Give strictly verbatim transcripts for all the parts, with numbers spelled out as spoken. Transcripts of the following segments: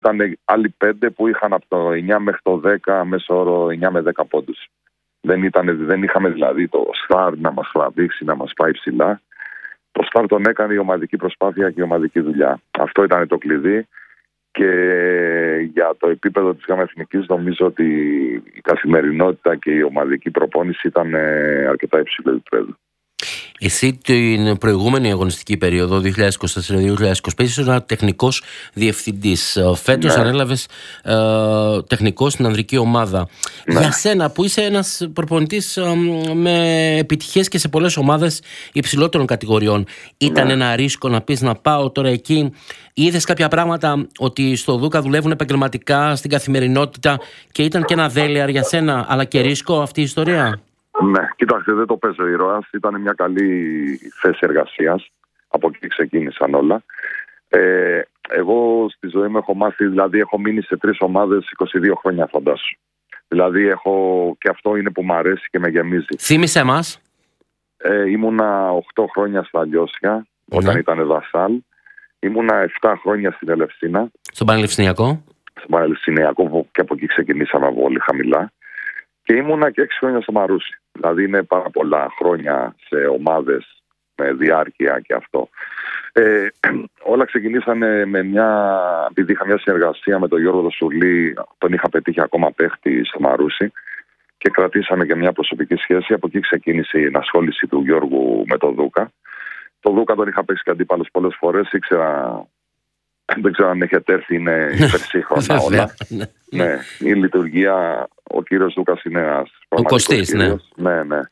ήταν άλλοι πέντε που είχαν από το εννιά μέχρι το δέκα, μέσο όρο εννιά με δέκα πόντους. Δεν, ήταν, δεν είχαμε δηλαδή το στάρ να μας τραβήξει, να μας πάει ψηλά. Το στάρ τον έκανε η ομαδική προσπάθεια και η ομαδική δουλειά. Αυτό ήταν το κλειδί. Και για το επίπεδο της ΓΑΜΑ Εθνικής νομίζω ότι η καθημερινότητα και η ομαδική προπόνηση ήταν αρκετά υψηλό επίπεδο. Εσύ την προηγούμενη αγωνιστική περίοδο δύο χιλιάδες είκοσι τέσσερα δύο χιλιάδες είκοσι πέντε είσαι ένα τεχνικός διευθυντής. Φέτος ναι. ανέλαβες ε, τεχνικός στην ανδρική ομάδα. Ναι. Για σένα που είσαι ένας προπονητής ε, με επιτυχίες και σε πολλές ομάδες υψηλότερων κατηγοριών, ήταν ναι. ένα ρίσκο να πεις να πάω τώρα εκεί? Είδες κάποια πράγματα ότι στο Δούκα δουλεύουν επαγγελματικά στην καθημερινότητα και ήταν και ένα δέλεαρ για σένα, αλλά και ρίσκο αυτή η ιστορία? Ναι, κοιτάξτε, δεν το παίζω ήρωας. Ήταν μια καλή θέση εργασίας. Από εκεί ξεκίνησαν όλα. Ε, εγώ στη ζωή μου έχω μάθει, δηλαδή έχω μείνει σε τρεις ομάδες είκοσι δύο χρόνια, φαντάσου. Δηλαδή έχω, και αυτό είναι που μου αρέσει και με γεμίζει. Θύμισε μας. Ε, ήμουνα οκτώ χρόνια στα Λιώσια, ναι. όταν ήταν Δασάλ. Ήμουνα επτά χρόνια στην Ελευσίνα. Στον Πανελληνιακό. Στον Πανελληνιακό, και από εκεί ξεκινήσαμε από πολύ χαμηλά. Και ήμουνα και έξι χρόνια στο Μαρούσι. Δηλαδή είναι πάρα πολλά χρόνια σε ομάδες με διάρκεια και αυτό. Ε, όλα ξεκινήσανε με μια... Επειδή είχα μια συνεργασία με τον Γιώργο Δοσουλή, τον είχα πετύχει ακόμα παίχτη στο Μαρούσι και κρατήσαμε και μια προσωπική σχέση. Από εκεί ξεκίνησε η ενασχόληση του Γιώργου με τον Δούκα. Το Δούκα τον είχα παίξει και αντίπαλος πολλές φορές. Ήξερα... Δεν ξέρω αν έχετε έρθει, είναι υπερσύγχρονα όλα. Ναι, η λειτουργία, ο κύριος Δούκας είναι ένας ο Κωστής, ναι. Ναι, ναι.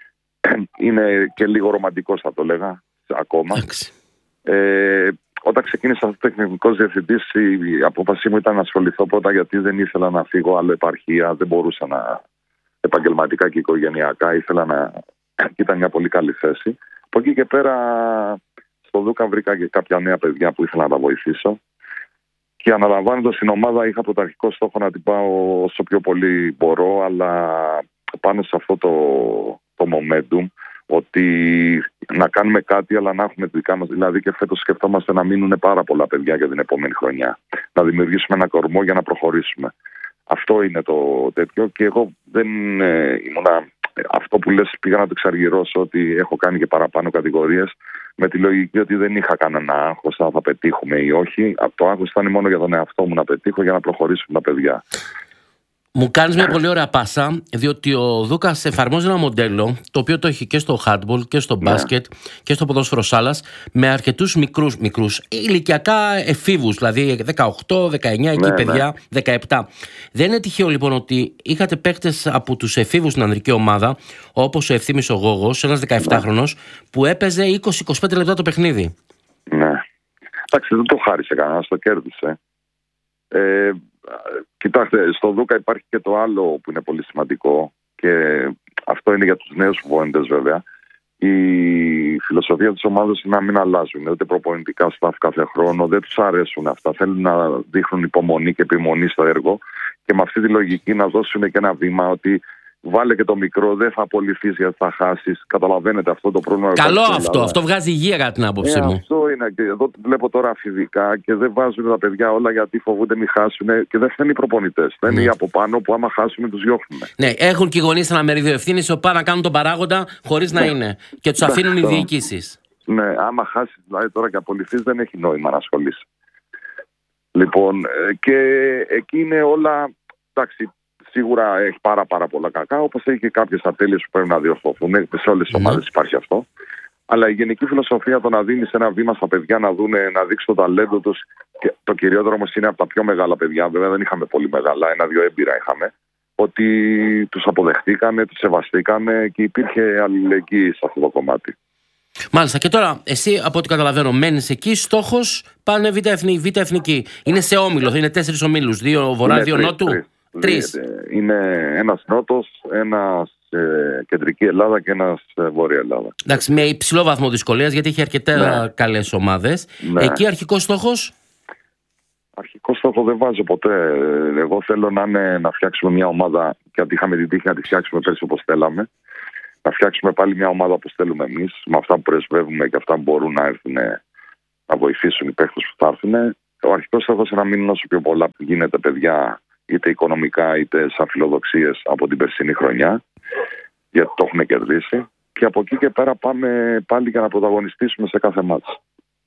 Είναι και λίγο ρομαντικός, θα το λέγα, ακόμα. Ε, όταν ξεκίνησα ως τεχνικός διευθυντής, η απόφαση μου ήταν να ασχοληθώ πρώτα, γιατί δεν ήθελα να φύγω άλλο επαρχία, δεν μπορούσα να επαγγελματικά και οικογενειακά, ήθελα να... Ήταν μια πολύ καλή θέση. Από εκεί και πέρα... Στο Δούκα βρήκα και κάποια νέα παιδιά που ήθελα να τα βοηθήσω. Και αναλαμβάνοντας την ομάδα, είχα πρωταρχικό στόχο να την πάω όσο πιο πολύ μπορώ, αλλά πάνω σε αυτό το, το momentum, ότι να κάνουμε κάτι, αλλά να έχουμε τη δικά μας. Δηλαδή, και φέτος σκεφτόμαστε να μείνουν πάρα πολλά παιδιά για την επόμενη χρονιά. Να δημιουργήσουμε ένα κορμό για να προχωρήσουμε. Αυτό είναι το τέτοιο. Και εγώ δεν ε, ήμουνα. Αυτό που λες, πήγα να το εξαργυρώσω ότι έχω κάνει και παραπάνω κατηγορίες, με τη λογική ότι δεν είχα κανένα άγχος αν θα πετύχουμε ή όχι. Το άγχος ήταν μόνο για τον εαυτό μου να πετύχω, για να προχωρήσουν τα παιδιά. Μου κάνεις μια πολύ ωραία πάσα, διότι ο Δούκας εφαρμόζει ένα μοντέλο το οποίο το έχει και στο handball και στο μπάσκετ ναι. και στο ποδόσφαιρο σάλας, με αρκετούς μικρούς, μικρούς ηλικιακά εφήβους, δηλαδή δεκαοκτώ, δεκαεννιά, εκεί ναι, παιδιά, ναι. δεκαεπτά. Δεν είναι τυχαίο λοιπόν ότι είχατε παίκτες από τους εφήβους στην ανδρική ομάδα, όπως ο Ευθύμης ο Γόγος, ένας δεκαεπτάχρονος, ναι. που έπαιζε είκοσι με είκοσι πέντε λεπτά το παιχνίδι. Ναι. Εντάξει, δεν το χάρισε κανένας, το κέρδισε. Ε, κοιτάξτε, στο Δούκα υπάρχει και το άλλο που είναι πολύ σημαντικό, και αυτό είναι για τους νέους προπονητές βέβαια. Η φιλοσοφία της ομάδας είναι να μην αλλάζουν ούτε προπονητικά staff κάθε χρόνο, δεν τους αρέσουν αυτά. Θέλουν να δείχνουν υπομονή και επιμονή στο έργο, και με αυτή τη λογική να δώσουν και ένα βήμα ότι βάλε και το μικρό, δεν θα απολυθείς γιατί θα χάσεις. Καταλαβαίνετε αυτό το πρόβλημα? Καλό αυτό, αυτό βγάζει υγεία κατά την άποψή ε, μου. Αυτό είναι. Και εδώ βλέπω τώρα αφηδικά και δεν βάζουν τα παιδιά όλα γιατί φοβούνται μην χάσουν, και δεν φταίνουν οι προπονητές. Φταίνουν οι από πάνω που άμα χάσουν τους διώχνουν. Ναι, έχουν και οι γονείς ένα μερίδιο ευθύνης όπου πάνε να κάνουν τον παράγοντα χωρίς να είναι. Και τους αφήνουν οι διοικήσεις. Ναι, άμα χάσεις δηλαδή τώρα και απολυθείς, δεν έχει νόημα να ασχολείσαι. Λοιπόν, και εκεί είναι όλα. Εντάξει. Σίγουρα έχει πάρα, πάρα πολλά κακά, όπως έχει και κάποιες ατέλειες που πρέπει να διορθωθούν. Σε όλες τις ομάδες υπάρχει αυτό. Αλλά η γενική φιλοσοφία, το να δίνεις ένα βήμα στα παιδιά να δουν, να δείξουν το ταλέντο τους. Και το κυριότερο όμως είναι από τα πιο μεγάλα παιδιά. Βέβαια δεν είχαμε πολύ μεγάλα, ένα-δύο έμπειρα είχαμε. Ότι τους αποδεχτήκανε, τους σεβαστήκανε και υπήρχε αλληλεγγύη σε αυτό το κομμάτι. Μάλιστα. Και τώρα, εσύ από ό,τι καταλαβαίνω, μένεις εκεί. Στόχος πάνε β' εθνική. Είναι σε όμιλο, είναι τέσσερις ομίλους. Δύο βορρά, δύο νότου. Τρεις. Είναι ένας νότος, ένας ε, κεντρική Ελλάδα και ένας ε, βόρεια Ελλάδα. Εντάξει, με υψηλό βαθμό δυσκολίας, γιατί έχει αρκετά ναι. καλές ομάδες. Ναι. Εκεί αρχικός στόχος? Αρχικό στόχο δεν βάζω ποτέ. Εγώ θέλω να, είναι, να φτιάξουμε μια ομάδα, γιατί είχαμε την τύχη να τη φτιάξουμε πέρσι όπως θέλαμε. Να φτιάξουμε πάλι μια ομάδα όπως θέλουμε εμείς, με αυτά που πρεσβεύουμε και αυτά που μπορούν να έρθουν να βοηθήσουν οι παίχτες που θα έρθουν. ο αρχικός στόχος είναι να μείνουν όσο πιο πολλά που γίνεται παιδιά, είτε οικονομικά είτε σαν φιλοδοξίες από την περσινή χρονιά, γιατί το έχουμε κερδίσει. Και από εκεί και πέρα πάμε πάλι για να πρωταγωνιστήσουμε σε κάθε μάτς.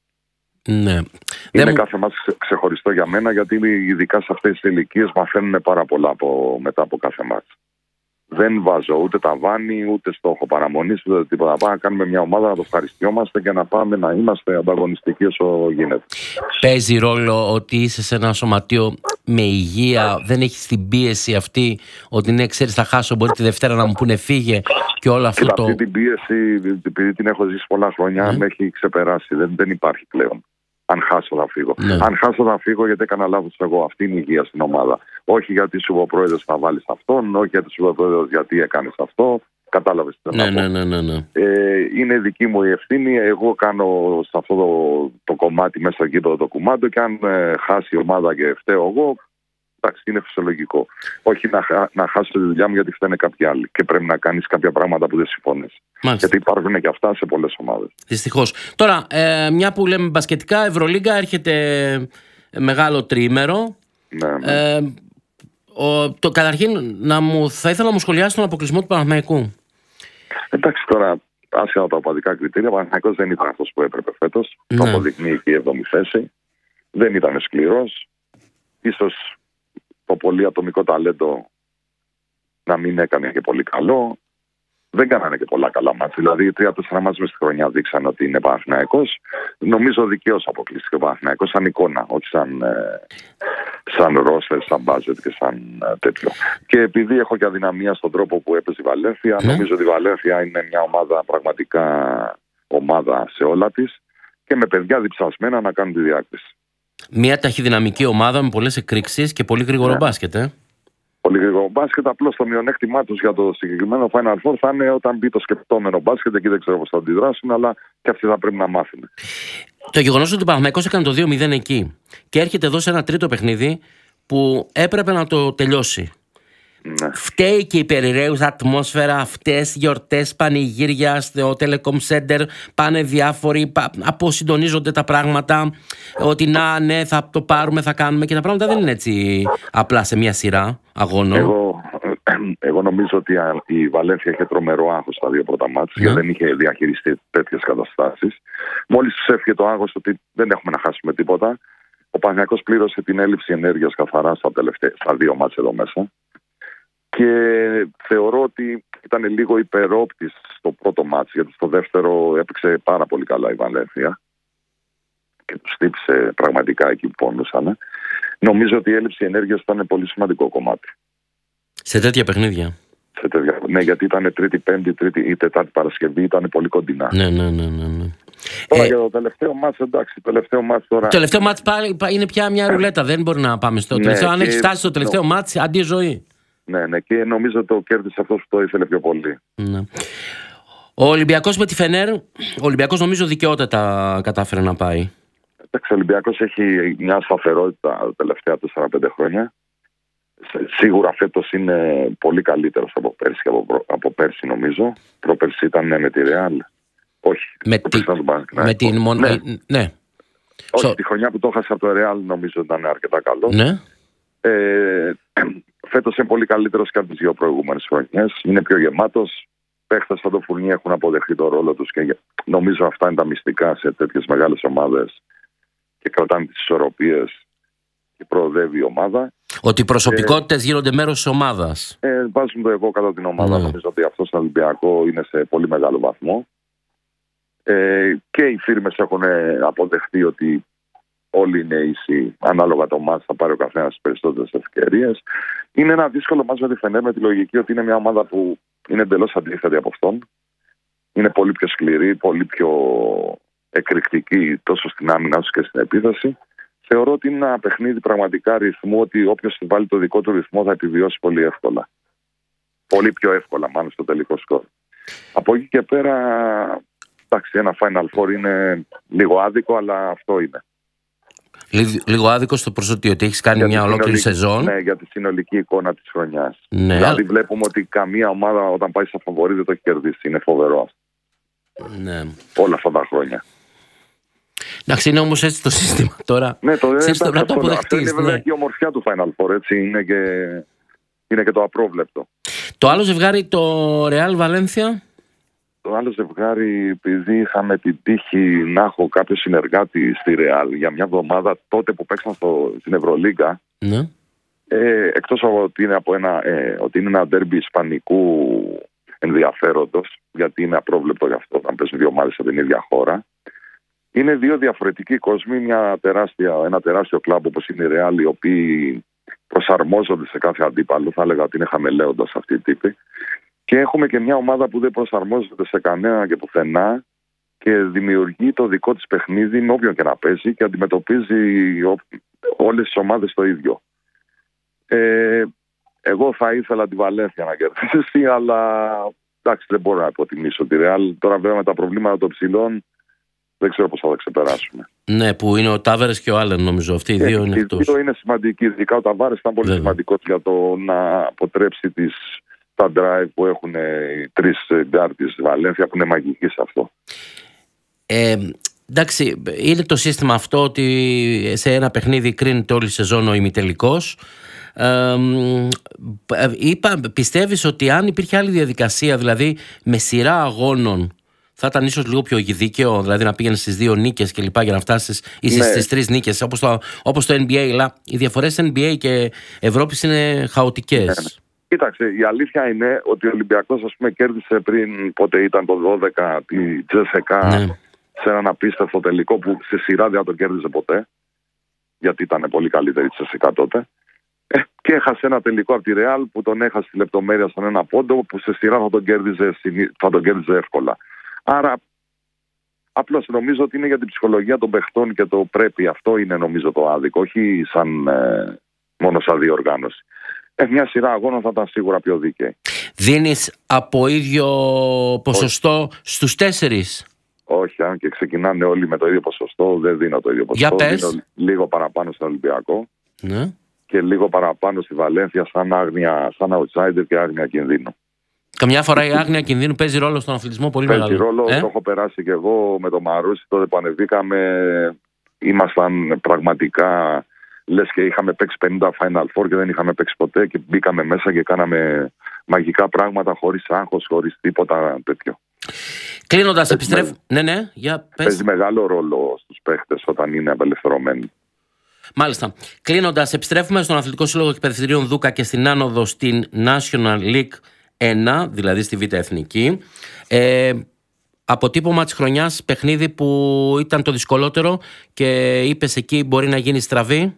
Ναι. Είναι Δεν... κάθε μάτς ξεχωριστό για μένα, γιατί ειδικά σε αυτές τις ηλικίες μαθαίνουν πάρα πολλά από, μετά από κάθε μάτς. Δεν βάζω ούτε ταβάνι, ούτε στόχο παραμονής, ούτε τίποτα. Πάμε να κάνουμε μια ομάδα, να το ευχαριστιόμαστε και να πάμε να είμαστε ανταγωνιστικοί όσο γίνεται. Παίζει ρόλο ότι είσαι σε ένα σωματείο με υγεία, δεν έχεις την πίεση αυτή ότι ναι, ξέρεις, θα χάσω, μπορεί τη Δευτέρα να μου πούνε φύγε και όλο αυτό. Κοίτα, το. Αυτή την πίεση, επειδή την έχω ζήσει πολλά χρόνια, mm. με έχει ξεπεράσει. Δεν, δεν υπάρχει πλέον. Αν χάσω θα φύγω. Ναι. Αν χάσω θα φύγω γιατί έκανα λάθος εγώ. Αυτή είναι η υγεία στην ομάδα. Όχι γιατί σου είπε ο πρόεδρος θα βάλεις αυτόν, όχι γιατί σου είπε ο πρόεδρος γιατί έκανες αυτό. Κατάλαβες τι ναι, ναι, ναι, ναι, ναι. Ε, είναι δική μου η ευθύνη. Εγώ κάνω σε αυτό το, το κομμάτι μέσα στο γήπεδο το κουμάντο και αν ε, χάσει η ομάδα και φταίω εγώ, εντάξει, είναι φυσιολογικό. Όχι να, να χάσω τη δουλειά μου γιατί φταίνε κάποιοι άλλοι και πρέπει να κάνεις κάποια πράγματα που δεν συμφωνείς. Μάλιστα. Γιατί υπάρχουν και αυτά σε πολλές ομάδες. Δυστυχώς. Τώρα, ε, μια που λέμε μπασκετικά, Ευρωλίγκα έρχεται μεγάλο τρίμερο. Ναι, ναι. Ε, ο, το, καταρχήν, να μου, θα ήθελα να μου σχολιάσει τον αποκλεισμό του Παναθηναϊκού. Εντάξει, τώρα, άσχετα από τα οπαδικά κριτήρια, ο Παναθηναϊκός δεν ήταν αυτός που έπρεπε φέτος. Ναι. Το αποδεικνύει και η έβδομη θέση. Δεν ήταν σκληρός. Ίσως το πολύ ατομικό ταλέντο να μην έκανε και πολύ καλό. Δεν κάνανε και πολλά καλά μάτς. Δηλαδή, τρία-τέσσερα μάτς μες στη χρονιά δείξαν ότι είναι Παναθηναϊκός. Νομίζω δικαίως αποκλείστηκε ο Παναθηναϊκός σαν εικόνα, όχι σαν, ε, σαν ρόστερ, σαν μπάζετ και σαν ε, τέτοιο. Και επειδή έχω και αδυναμία στον τρόπο που έπαιζε η Βαλένθια, mm. νομίζω ότι η Βαλένθια είναι μια ομάδα, πραγματικά ομάδα σε όλα της και με παιδιά διψασμένα να κάνουν τη διάκριση. Μια ταχυδυναμική ομάδα με πολλές εκρήξεις και πολύ γρήγορο yeah. μπάσκετ, ε. Πολύ γρήγορο μπάσκετ. Απλώς το μειονέκτημά τους για το συγκεκριμένο Final Four θα είναι όταν μπει το σκεπτόμενο μπάσκετ. Εκεί δεν ξέρω πώς θα αντιδράσουν, αλλά και αυτοί θα πρέπει να μάθουν. Το γεγονός ότι ο Παναθηναϊκός έκανε το δύο μηδέν εκεί και έρχεται εδώ σε ένα τρίτο παιχνίδι που έπρεπε να το τελειώσει. Ναι. Φταίει και η περιραίουσα ατμόσφαιρα, αυτές γιορτές, πανηγύρια στο Telecom Center, πάνε διάφοροι, αποσυντονίζονται τα πράγματα, ότι να, ναι, θα το πάρουμε, θα κάνουμε, και τα πράγματα δεν είναι έτσι απλά σε μια σειρά αγώνων. Εγώ, εγώ νομίζω ότι η Βαλένθια είχε τρομερό άγχος στα δύο πρώτα μάτς, yeah. γιατί δεν είχε διαχειριστεί τέτοιες καταστάσεις. Μόλις τους έφυγε το άγχος ότι δεν έχουμε να χάσουμε τίποτα, ο Παναθηναϊκός πλήρωσε την έλλειψη ενέργειας καθαρά στα, τελευταία, στα δύο μάτς εδώ μέσα. Και θεωρώ ότι ήταν λίγο υπερόπτης στο πρώτο μάτς, γιατί στο δεύτερο έπαιξε πάρα πολύ καλά η Βαλένθια και τους χτύπησε πραγματικά εκεί που πόνουσαν. Νομίζω ότι η έλλειψη ενέργειας ήταν πολύ σημαντικό κομμάτι. Σε τέτοια παιχνίδια. Σε τέτοια, ναι, γιατί ήταν Τρίτη, Πέμπτη, Τρίτη ή Τετάρτη Παρασκευή, ήταν πολύ κοντινά. Ναι, ναι, ναι, ναι, ναι. Τώρα ε, για το τελευταίο μάτς, εντάξει, το τελευταίο μάτς τώρα... Το τελευταίο μάτς πάλι είναι πια μια ρουλέτα, δεν μπορεί να πάμε στο ναι, τελευταίο. Αν έχει φτάσει στο τελευταίο no. μάτς, αντί ζωή. Ναι, ναι, και νομίζω το κέρδισε αυτός που το ήθελε πιο πολύ. Ναι. Ο Ολυμπιακός με τη Φενέρ, ο Ολυμπιακός νομίζω δικαιότατα κατάφερε να πάει. Εντάξει, ο Ολυμπιακός έχει μια σταθερότητα τα τελευταία τέσσερα πέντε χρόνια. Σίγουρα φέτος είναι πολύ καλύτερος από πέρσι, από, από πέρσι νομίζω. Πρόπερσι ήταν με τη Ρεάλ. Όχι. Με, τη, με την Μον... ναι. ναι. Όχι, so... τη χρονιά που το έχασε από το Ρεάλ νομίζω ήταν αρκετά καλό. Ναι. Ε, φέτος είναι πολύ καλύτερος και από τις δύο προηγούμενες χρονιές. Είναι πιο γεμάτος. Παίχτες σαν το Φουρνί έχουν αποδεχτεί το ρόλο τους και νομίζω αυτά είναι τα μυστικά σε τέτοιες μεγάλες ομάδες και κρατάνε τις ισορροπίες και προοδεύει η ομάδα. Ότι οι προσωπικότητες ε, γίνονται μέρος της ομάδας. Ε, βάζουν το εγώ κατά την ομάδα. Ναι. Νομίζω ότι αυτό στον Ολυμπιακό είναι σε πολύ μεγάλο βαθμό. Ε, και οι φίρμες έχουν αποδεχτεί ότι όλοι είναι ίσοι. Ανάλογα το μάτς θα πάρει ο καθένας τις περισσότερες ευκαιρίες. Είναι ένα δύσκολο μάτς με τη Φενέρ με τη λογική ότι είναι μια ομάδα που είναι εντελώς αντίθετη από αυτόν. Είναι πολύ πιο σκληρή, πολύ πιο εκρηκτική τόσο στην άμυνα όσο και στην επίθεση. Θεωρώ ότι είναι ένα παιχνίδι πραγματικά ρυθμού, ότι όποιος βάλει το δικό του ρυθμό θα επιβιώσει πολύ εύκολα. Πολύ πιο εύκολα μάλλον στο τελικό σκορ. Από εκεί και πέρα, εντάξει, ένα Final Four είναι λίγο άδικο, αλλά αυτό είναι. Λίγο άδικο στο προσωπικό ότι έχεις κάνει για μια ολόκληρη σεζόν. Ναι, για τη συνολική εικόνα της χρονιάς. Ναι. Δηλαδή βλέπουμε ότι καμία ομάδα όταν πάει στα φαβορί δεν το έχει κερδίσει. Είναι φοβερό αυτό. Ναι. Όλα αυτά τα χρόνια. Εντάξει, είναι όμως έτσι το σύστημα τώρα. Ναι, το, Ξέρεις, το, να το αποδεχτείς. Αυτό είναι βέβαια ναι. και η ομορφιά του Final Four, έτσι. Είναι και, είναι και το απρόβλεπτο. Το άλλο ζευγάρι, το Real Valencia. Το άλλο ζευγάρι, επειδή είχαμε την τύχη να έχω κάποιο συνεργάτη στη Real για μια εβδομάδα τότε που παίξαν στο, στην Ευρωλίγκα. Ναι. Ε, εκτός ότι είναι, από ένα, ε, ότι είναι ένα ντέρμπι ισπανικού ενδιαφέροντος, γιατί είναι απρόβλεπτο γι' αυτό όταν παίζουν δύο ομάδες από την ίδια χώρα. Είναι δύο διαφορετικοί κόσμοι, μια τεράστια, ένα τεράστιο κλαμπ όπως είναι η Real, οι οποίοι προσαρμόζονται σε κάθε αντίπαλο. Θα έλεγα ότι είναι χαμελέοντας αυτή η τύπη. Και έχουμε και μια ομάδα που δεν προσαρμόζεται σε κανένα και πουθενά και δημιουργεί το δικό της παιχνίδι με όποιον και να παίζει και αντιμετωπίζει όλες τις ομάδες το ίδιο. Ε, εγώ θα ήθελα τη Βαλένθια να κερδίσει, αλλά εντάξει, δεν μπορώ να υποτιμήσω τη Real. Τώρα βέβαια με τα προβλήματα των ψηλών δεν ξέρω πώς θα τα ξεπεράσουμε. Ναι, που είναι ο Τάβερες και ο Άλεν, νομίζω. Αυτοί οι δύο ε, είναι οι εκτός. Οι δύο είναι σημαντικοί. Ειδικά ο Ταβάρες ήταν πολύ σημαντικός για το να αποτρέψει τις, τα drive που έχουν οι τρεις γκάρ της Βαλένθια, που είναι μαγική σε αυτό. Ε, εντάξει, είναι το σύστημα αυτό ότι σε ένα παιχνίδι κρίνεται όλη η σεζόν ο ημιτελικός. Ε, είπα, πιστεύεις ότι αν υπήρχε άλλη διαδικασία, δηλαδή με σειρά αγώνων, θα ήταν ίσως λίγο πιο δίκαιο, δηλαδή να πήγαινε στις δύο νίκες και λοιπά για να φτάσεις ή στις, ναι. στις τρεις νίκες, όπως το, όπως το N B A. Αλλά οι διαφορές N B A και Ευρώπης είναι χαοτικές. Ναι. Κοίταξε, η αλήθεια είναι ότι ο Ολυμπιακός, ας πούμε, κέρδισε πριν, πότε ήταν το δώδεκα, τη Τζέσεκα, ναι. σε έναν απίστευτο τελικό που σε σειρά δεν το κέρδιζε ποτέ, γιατί ήταν πολύ καλύτερη η Τζέσεκα τότε. Ε, και έχασε ένα τελικό από τη Real που τον έχασε στη λεπτομέρεια στον ένα πόντο, που σε σειρά θα τον κέρδιζε, θα τον κέρδιζε εύκολα. Άρα, απλώς νομίζω ότι είναι για την ψυχολογία των παιχτών και το πρέπει. Αυτό είναι νομίζω το άδικο, όχι σαν, ε, μόνο σαν διοργάνωση. Ε, μια σειρά αγώνων θα ήταν σίγουρα πιο δίκαιη. Δίνεις από ίδιο ποσοστό όχι. στους τέσσερις? Όχι, αν και ξεκινάνε όλοι με το ίδιο ποσοστό, δεν δίνω το ίδιο ποσοστό. Για πες. Δίνω λίγο παραπάνω στον Ολυμπιακό, ναι. και λίγο παραπάνω στη Βαλένθια σαν, άγνοια, σαν outsider και άγνοια κινδύνου. Καμιά φορά η άγνοια κινδύνου παίζει ρόλο στον αθλητισμό πολύ παίζει μεγάλο. Παίζει ρόλο, ε? το έχω περάσει και εγώ με τον Μαρούσι τότε που ανεβήκαμε. Ήμασταν πραγματικά, λες και είχαμε παίξει πενήντα Final Four και δεν είχαμε παίξει ποτέ, και μπήκαμε μέσα και κάναμε μαγικά πράγματα χωρίς άγχος, χωρίς τίποτα τέτοιο. Κλείνοντας, επιστρέφω. Με... Ναι, ναι, για πες. Παίζει μεγάλο ρόλο στους παίχτες όταν είναι απελευθερωμένοι. Μάλιστα. Κλείνοντας, επιστρέφουμε στον Αθλητικό Σύλλογο Εκπαιδευτηρίων Δούκα και στην άνοδο στην National League ένα, δηλαδή στη Β' Εθνική. Ε, αποτύπωμα της χρονιάς, παιχνίδι που ήταν το δυσκολότερο και είπες εκεί μπορεί να γίνει στραβή.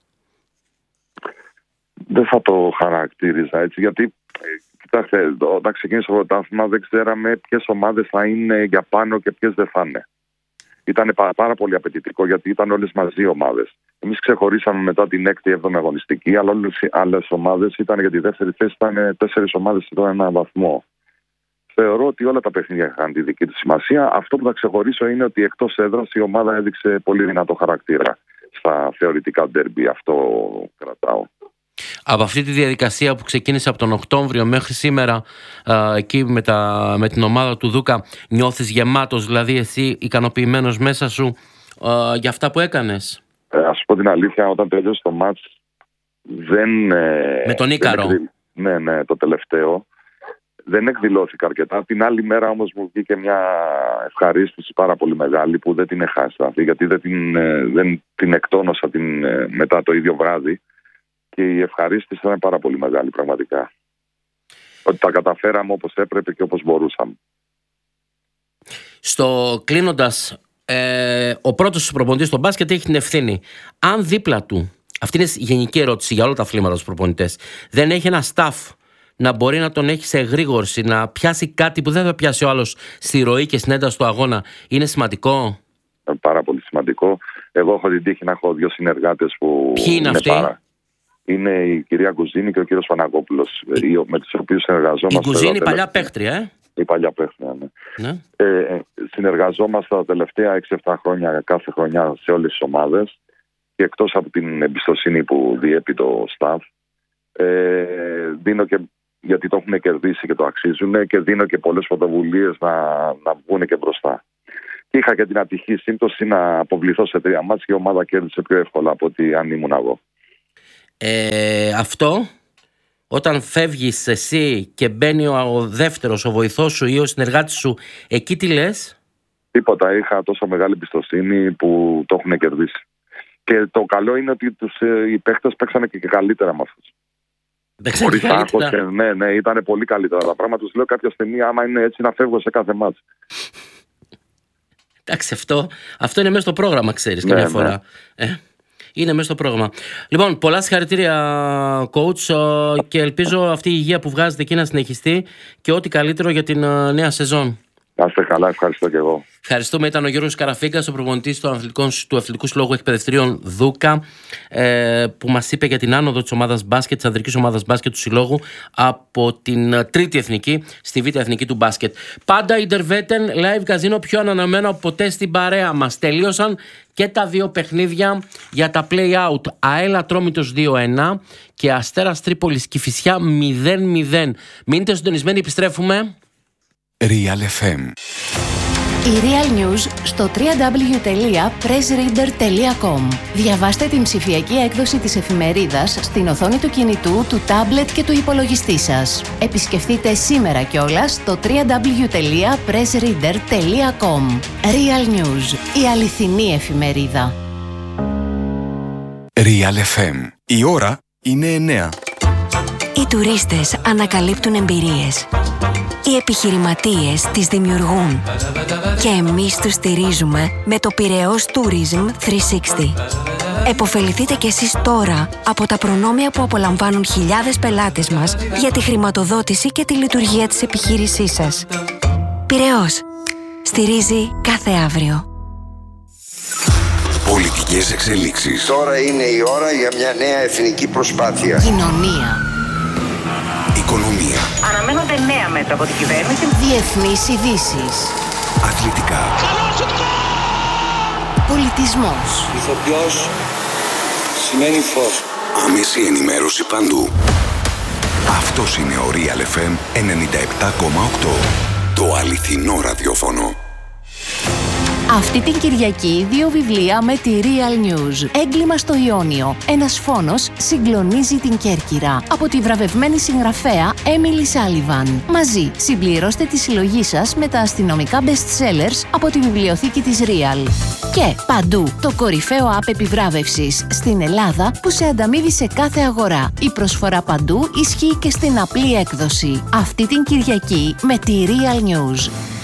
Δεν θα το χαρακτήριζα έτσι, γιατί κοιτάξτε, όταν ξεκίνησε το πρωτάθλημα δεν ξέραμε ποιες ομάδες θα είναι για πάνω και ποιες δεν θα είναι. Ήταν πάρα, πάρα πολύ απαιτητικό, γιατί ήταν όλες μαζί οι ομάδες. Εμείς ξεχωρίσαμε μετά την έκτη έβδομη αγωνιστική, αλλά όλες οι άλλες ομάδες ήταν για τη δεύτερη θέση, ήταν τέσσερις ομάδες εδώ ένα βαθμό. Θεωρώ ότι όλα τα παιχνίδια είχαν τη δική τους σημασία. Αυτό που θα ξεχωρίσω είναι ότι εκτός έδρας η ομάδα έδειξε πολύ δυνατό χαρακτήρα στα θεωρητικά ντέρμπι. Αυτό κρατάω. Από αυτή τη διαδικασία που ξεκίνησε από τον Οκτώβριο μέχρι σήμερα, α, εκεί με, τα, με την ομάδα του Δούκα, νιώθεις γεμάτος, δηλαδή εσύ ικανοποιημένος μέσα σου α, για αυτά που έκανες? Ε, ας πω την αλήθεια, όταν τέλειωσε το μάτς δεν... Με τον Ίκαρο. Δεν, ναι, ναι, το τελευταίο. Δεν εκδηλώθηκα αρκετά. Την άλλη μέρα όμως μου βγήκε μια ευχαρίστηση πάρα πολύ μεγάλη που δεν την έχασα, γιατί δεν την, δεν την εκτόνωσα την, μετά το ίδιο βράδυ. Και η ευχαρίστηση ήταν πάρα πολύ μεγάλη πραγματικά. Ότι τα καταφέραμε όπως έπρεπε και όπως μπορούσαμε. Στο κλείνοντας, ε, ο πρώτος προπονητής στο μπάσκετ έχει την ευθύνη. Αν δίπλα του, αυτή είναι γενική ερώτηση για όλα τα αθλήματα στους προπονητές, δεν έχει ένα staff να μπορεί να τον έχει σε εγρήγορση, να πιάσει κάτι που δεν θα πιάσει ο άλλος στη ροή και στην ένταση του αγώνα, είναι σημαντικό? Πάρα πολύ σημαντικό. Εγώ έχω την τύχη να έχω δύο συνεργάτες που... Ποιοι είναι, είναι αυτοί? Πάρα... Είναι η κυρία Κουζίνη και ο κύριος Παναγόπουλος, με τους οποίους συνεργαζόμαστε. Η Κουζίνη, η παλιά παίχτρια, ε? Η παλιά παίχτρια, ναι. ναι. Ε, συνεργαζόμαστε τα τελευταία έξι εφτά χρόνια, κάθε χρονιά, σε όλες τις ομάδες, και εκτός από την εμπιστοσύνη που διέπει το staff, ε, δίνω και, γιατί το έχουν κερδίσει και το αξίζουν, και δίνω και πολλές πρωτοβουλίες να, να βγουν και μπροστά. Και είχα και την ατυχή σύμπτωση να αποβληθώ σε τρία μάτς και η ομάδα κέρδισε πιο εύκολα από ότι αν ήμουν εγώ. Ε, αυτό, όταν φεύγεις εσύ και μπαίνει ο, ο δεύτερος, ο βοηθός σου ή ο συνεργάτης σου, εκεί τι λες? Τίποτα, είχα τόσο μεγάλη εμπιστοσύνη που το έχουν κερδίσει. Και το καλό είναι ότι τους, οι παίχτες παίξανε και, και καλύτερα με αυτούς. Χωρίς άγχος, ναι, ναι, ήταν πολύ καλύτερα τα πράγματα. Τους λέω κάποια στιγμή, άμα είναι έτσι, να φεύγω σε κάθε μάτς. Εντάξει, αυτό, αυτό είναι μέσα στο πρόγραμμα, ξέρεις, ναι, καμιά φορά. Ναι. Ε, είναι μέσα στο πρόγραμμα. Λοιπόν, πολλά συγχαρητήρια, coach, και ελπίζω αυτή η υγεία που βγάζετε εκεί να συνεχιστεί και ό,τι καλύτερο για την νέα σεζόν. Να είστε καλά, ευχαριστώ και εγώ. Ευχαριστούμε. Ήταν ο Γιώργος Καραφίγκας, ο προπονητής του Αθλητικού Συλλόγου Εκπαιδευτηρίων Δούκα, ε, που μας είπε για την άνοδο της ομάδας μπάσκετ, της ανδρικής ομάδας μπάσκετ του Συλλόγου από την τρίτη εθνική στη β' εθνική του μπάσκετ. Πάντα η Ντερβέτεν Live Casino, πιο ανανεωμένο από ποτέ στην παρέα μας. Τελείωσαν και τα δύο παιχνίδια για τα play-out. ΑΕΛ Ατρόμητος δύο ένα και Αστέρας Τρίπολης Κηφισιά μηδέν μηδέν. Μείνετε συντονισμένοι, επιστρέφουμε. Real εφ εμ. Η Real News στο double-u double-u double-u τελεία press reader τελεία com. Διαβάστε την ψηφιακή έκδοση της εφημερίδας στην οθόνη του κινητού, του τάμπλετ και του υπολογιστή σας. Επισκεφτείτε σήμερα κιόλας το double-u double-u double-u τελεία press reader τελεία com. Real News, η αληθινή εφημερίδα. Real εφ εμ. Η ώρα είναι εννέα. Οι τουρίστες ανακαλύπτουν εμπειρίες. Οι επιχειρηματίες τις δημιουργούν. Και εμείς τους στηρίζουμε με το Πειραιώς Tourism τριακόσια εξήντα. Εποφεληθείτε κι εσείς τώρα από τα προνόμια που απολαμβάνουν χιλιάδες πελάτες μας για τη χρηματοδότηση και τη λειτουργία της επιχείρησής σας. Πειραιώς. Στηρίζει κάθε αύριο. Πολιτικές εξελίξεις. Τώρα είναι η ώρα για μια νέα εθνική προσπάθεια. Κοινωνία. Οικονομία. Αναμένονται νέα μέτρα από την κυβέρνηση. Διεθνείς ειδήσεις. Αθλητικά. Πολιτισμός. Ηθοποιός σημαίνει φως. Άμεση ενημέρωση παντού. Αυτός είναι ο Real εφ εμ ενενήντα επτά κόμμα οκτώ. Το αληθινό ραδιόφωνο. Αυτή την Κυριακή δύο βιβλία με τη Real News. Έγκλημα στο Ιόνιο. Ένας φόνος συγκλονίζει την Κέρκυρα. Από τη βραβευμένη συγγραφέα Έμιλι Σάλιβαν. Μαζί συμπληρώστε τη συλλογή σας με τα αστυνομικά best sellers από τη βιβλιοθήκη της Real. Και παντού το κορυφαίο app επιβράβευσης στην Ελλάδα που σε ανταμείβει σε κάθε αγορά. Η προσφορά παντού ισχύει και στην απλή έκδοση. Αυτή την Κυριακή με τη Real News.